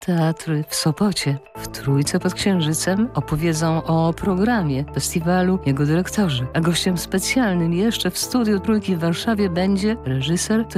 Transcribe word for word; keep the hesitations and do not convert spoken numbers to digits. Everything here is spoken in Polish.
Teatry w Sopocie, w Trójce pod Księżycem opowiedzą o programie festiwalu jego dyrektorzy. A gościem specjalnym jeszcze w studiu Trójki w Warszawie będzie reżyser